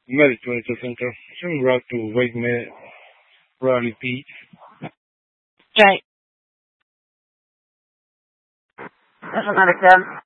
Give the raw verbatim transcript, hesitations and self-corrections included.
Meditator Center. En route to Wake Me Rally Beach. Okay. Doesn't understand.